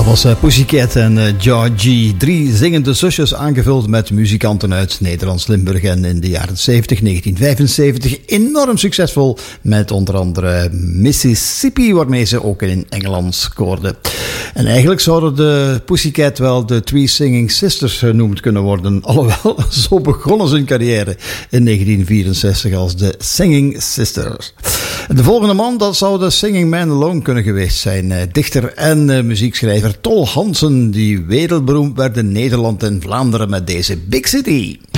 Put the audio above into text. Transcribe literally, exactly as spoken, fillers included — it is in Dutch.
was uh, Pussycat en uh, Georgie. Drie zingende zusjes aangevuld met muzikanten uit Nederlands Limburg. En in de jaren zeventig, negentien vijfenzeventig enorm succesvol met onder andere Mississippi, waarmee ze ook in Engeland scoorden. En eigenlijk zouden de Pussycat wel de Three Singing Sisters genoemd kunnen worden. Alhoewel, zo begonnen ze hun carrière in negentien vierenzestig als de Singing Sisters. De volgende man, dat zou de Singing Man Alone kunnen geweest zijn. Dichter en uh, muziekschrijver Tol Hansen, die wereldberoemd werd in Nederland en Vlaanderen met deze Big City.